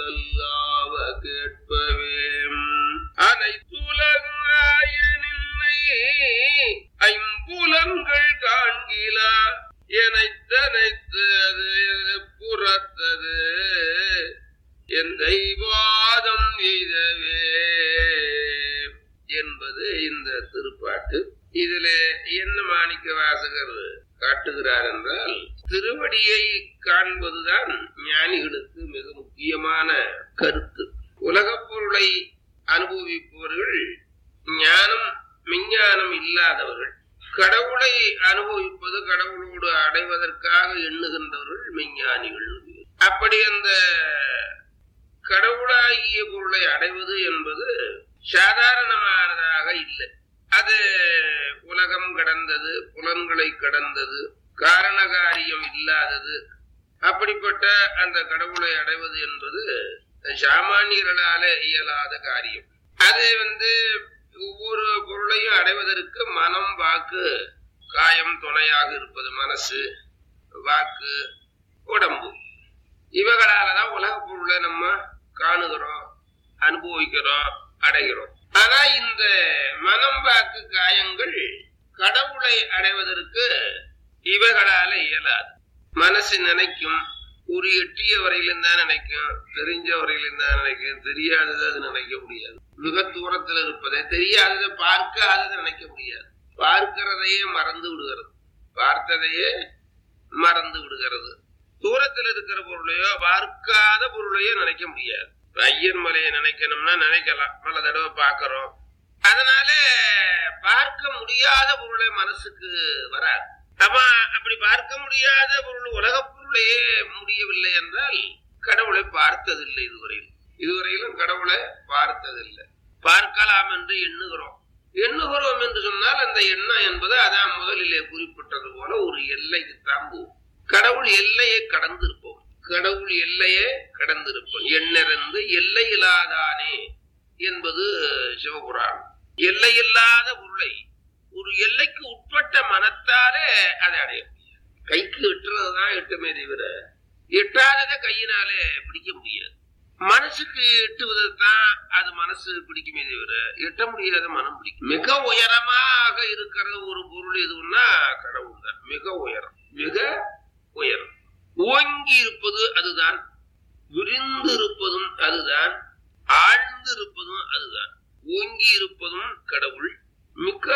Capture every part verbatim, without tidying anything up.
சொல்லல்லாவ கேட்பவே அனைத்துலகாய நின்னை ஐம்புலன்கள் காண்கிலா எனைத்தனைத்து அது புறத்தது எந்தை வாதம் எய்தவே என்பது இந்த திருப்பாட்டு. இதுல என்ன மாணிக்க வாசகர் காட்டுகிறார் என்றால், திருவடியை காண்பதுதான் ஞானிகளுக்கு மிக முக்கியமான கருத்து. உலகப் பொருளை அனுபவிப்பவர்கள் ஞானம் விஞ்ஞானம் இல்லாதவர்கள். கடவுளை அனுபவிப்பது, கடவுளோடு அடைவதற்காக எண்ணுகின்றவர்கள் மெஞ்ஞானிகள். அப்படி அந்த கடவுளாகிய பொருளை அடைவது என்பது சாதாரணமானதாக இல்லை. அது உலகம் கடந்தது, புலன்களை கடந்தது, காரணகாரியம் இல்லாதது. அப்படிப்பட்ட அந்த கடவுளை அடைவது என்பது சாமானியர்களால இயலாத காரியம். அது வந்து ஒவ்வொரு பொருளையும் அடைவதற்கு மனம், வாக்கு, காயம் துணையாக இருப்பது. மனசு, வாக்கு, உடம்பு, இவைகளாலதான் உலக பொருளை நம்ம காணுகிறோம், அனுபவிக்கிறோம், அடைகிறோம். ஆனா இந்த மனம், வாக்கு, காயங்கள் கடவுளை அடைவதற்கு இவைகளால இயலாது. மனசு நினைக்கும், ஒரு எட்டிய வரையிலும் தான் நினைக்கும், தெரிஞ்ச வரையிலும் தான் நினைக்கும், தெரியாதது அது நினைக்க முடியாது. மிக தூரத்தில் இருப்பதை, தெரியாததை பார்க்காததை நினைக்க முடியாது. பார்க்கிறதையே மறந்து விடுகிறது, பார்த்ததையே மறந்து விடுகிறது. தூரத்தில் இருக்கிற பொருளையோ பார்க்காத பொருளையோ நினைக்க முடியாது. ஐயன் மலையை நினைக்கணும்னா நினைக்கலாம், பல தடவை பார்க்கிறோம். அதனால பார்க்க முடியாத பொருளை மனசுக்கு வராது. அப்ப அப்படி பார்க்க முடியாத பொருள், உலக பொருளையே முடியவில்லை என்றால் கடவுளை பார்த்ததில்லை. இதுவரையில் இதுவரையிலும் கடவுளை பார்த்ததில்லை. பார்க்கலாம் என்று எண்ணுகிறோம். எண்ணுகிறோம் என்று சொன்னால் அந்த எண்ணம் என்பது அதான் முதலிலே குறிப்பிட்டது போல ஒரு எல்லைக்கு தாம்பும். கடவுள் எல்லையை கடந்திருப்போம். கடவுள் எல்லையே கடந்திருப்போம். எண்ணிறந்து எல்லையில்லாதானே என்பது சிவபுராணம். எல்லையில்லாத பொருளை ஒரு எல்லைக்கு உட்பட்ட மனத்தாலே அதை அடைய முடியாது. கைக்கு எட்டுறதுதான் எட்டுமே தவிர எட்டாததை கையினாலே பிடிக்க முடியாது. மனசுக்கு எட்டுவதுதான் அது மனசு பிடிக்குமே தவிர எட்ட முடியாத மனம் பிடிக்கும். மிக உயரமாக இருக்கிற ஒரு பொருள் எதுன்னா கடவுள் தான். மிக உயரம், மிக உயரம். ஓங்கி இருப்பது அதுதான், விரிந்து இருப்பதும் அதுதான், ஆழ்ந்து இருப்பதும் அதுதான். ஓங்கி இருப்பதும் கடவுள், மிக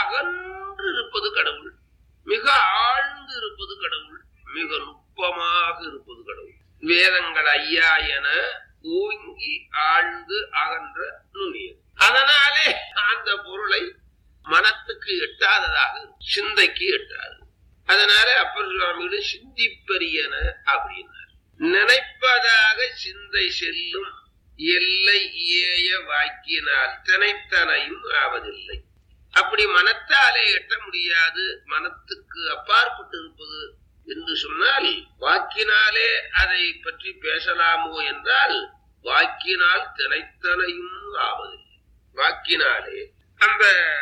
அகன்று இருப்பது கடவுள், மிக ஆழ்ந்து இருப்பது கடவுள், மிக நுட்பமாக இருப்பது கடவுள். வேதங்கள் ஐயா என ஓங்கி ஆழ்ந்து அகன்ற நுண்ணியது. அதனாலே அந்த பொருளை மனத்துக்கு எட்டாததாக, சிந்தைக்கு எட்டாது. அதனால அப்பர் சுவாமிகள் சிந்திப்பரியன அப்படின்னார். நினைப்பதாக சிந்தை செல்லும் எல்லை ஏய வாக்கினால் தினைத்தனையும் ஆவதில்லை. அப்படி மனத்தாலே எட்ட முடியாது, மனத்துக்கு அப்பாற்பட்டு இருப்பது என்று சொன்னால் வாக்கினாலே அதை பற்றி பேசலாமோ என்றால் வாக்கினால் தினைத்தனையும் ஆவதில்லை. வாக்கினாலே அந்த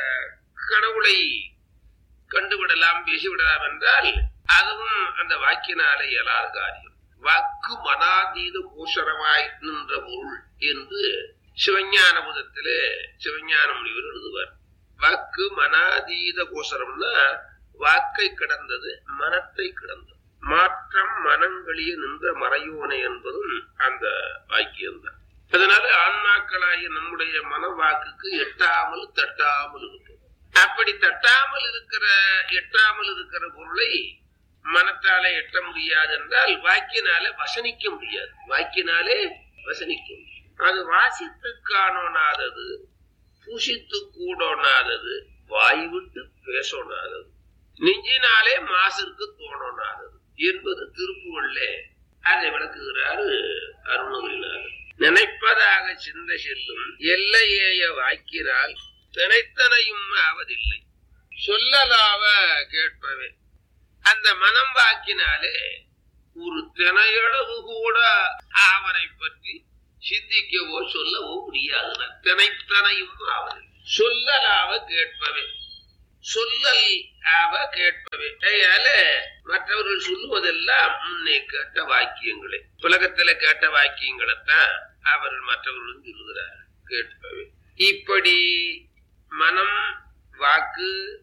கடவுளை கண்டுவிடலாம், பேசிவிடலாம் என்றால் அதுவும் அந்த வாக்கினாலே இயலாத காரியம். வாக்கு மனாதீத கோஷரமாய் நின்ற பொருள் என்று சிவஞான புதத்திலே சிவஞான முனிவர் எழுதுவார். வாக்கு மனாதீத கோஷரம்னா வாக்கை கடந்தது, மனத்தை கடந்தது. மாற்றம் மனங்களிய நின்ற மறையோனை என்பதும் அந்த வாக்கியம்தான். அதனால ஆன்மாக்களாகிய நம்முடைய மன வாக்குக்கு எட்டாமல் தட்டாமல் இருக்கும். அப்படி தட்டாமல் இருக்கிற எட்டாமல் இருக்கிற பொருளை மனத்தாலே எட்ட முடியாது என்றால் வாக்கினாலே வசனிக்க முடியாது. வாக்கினாலே வசனிக்க முடியும். அது வாசித்து காணோனாதது, பூசித்து கூடோனாதது, வாய் விட்டு பேசோனாதது, நெஞ்சினாலே மாசிற்கு தோணோனாதது என்பது திருப்புகள்லே அதை விளக்குகிறாரு அருணகிரிநாதர். நினைப்பதாக சிந்தை செல்லும் எல்லையேய வாக்கினால் தினைத்தனையும் ஆவதில்லை. சொல்லலாவ கேட்பவே. அந்த மனம் வாக்கினாலே ஒரு தினையளவு கூட அவரை பற்றி சிந்திக்கவோ சொல்லவோ முடியாது. தினைத்தனையும் ஆவதில்லை. சொல்லலாவ கேட்பவே. சொல்லல் அவ கேட்பவே. அதனால மற்றவர்கள் சொல்லுவதெல்லாம் முன்னே கேட்ட வாக்கியங்களே, உலகத்துல கேட்ட வாக்கியங்களைத்தான் அவர்கள் மற்றவர்களும் சொல்லுகிறார் கேட்பவே. இப்படி மனம், வாக்கு,